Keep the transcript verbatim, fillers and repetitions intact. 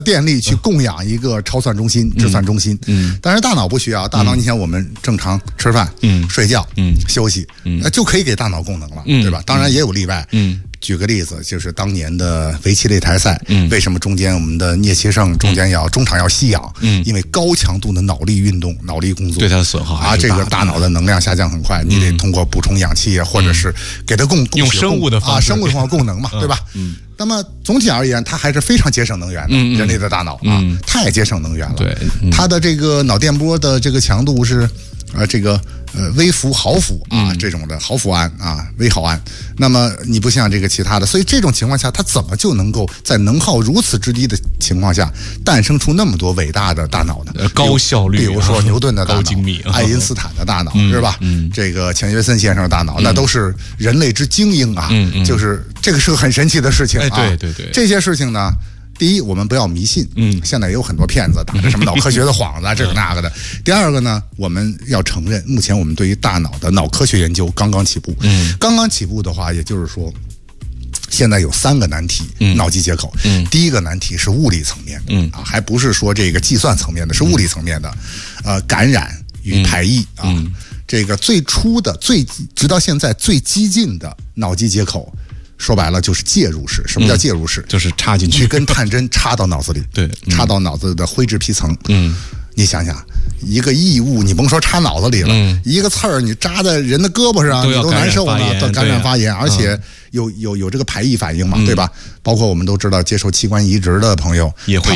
电力去供养一个超算中心、计算中心。嗯，但是大脑不需要，大脑你想我们正常吃饭、嗯、睡觉、嗯、休息，嗯，就可以给大脑功能了，嗯，对吧？当然也有例外，嗯。举个例子，就是当年的围棋擂台赛，嗯，为什么中间我们的聂其胜中间要、嗯、中场要吸氧？嗯，因为高强度的脑力运动、脑力工作对它的损耗啊，这个大脑的能量下降很快，嗯、你得通过补充氧气啊，或者是给它供用生物的方式啊，生物的供能嘛，对吧？嗯。那么总体而言，它还是非常节省能源的。嗯、人类的大脑啊，嗯、太节省能源了。 对， 嗯、它的这个脑电波的这个强度是，呃，这个呃微伏、毫伏啊、嗯、这种的毫伏胺啊、微毫胺。那么你不像这个其他的，所以这种情况下，它怎么就能够在能耗如此之低的情况下，诞生出那么多伟大的大脑呢？ 高效率， 比如说牛顿的大脑、 高精密、 爱因斯坦的大脑，嗯、是吧？嗯，这个钱学森先生的大脑，嗯、那都是人类之精英啊！嗯嗯，就是这个是个很神奇的事情啊！ 哎、对对对， 这些事情呢。第一，我们不要迷信，嗯，现在也有很多骗子打着什么脑科学的幌子啊，这个那个的。第二个呢，我们要承认，目前我们对于大脑的脑科学研究刚刚起步，嗯，刚刚起步的话，也就是说，现在有三个难题，嗯、脑机接口，嗯，第一个难题是物理层面的，嗯啊，还不是说这个计算层面的，是物理层面的，呃，感染与排异、嗯、啊，嗯、这个最初的最直到现在最激进的脑机接口。说白了就是介入式。什么叫介入式？ 嗯、就是插进去， 一根探针插到脑子里， 对， 嗯、插到脑子的灰质皮层。 嗯， 你想想，一个异物，你甭说插脑子里了，嗯、一个刺儿你扎在人的胳膊上，你都难受呢，都感染发炎，而且有有有这个排异反应嘛，嗯、对吧？包括我们都知道，接受器官移植的朋友也会。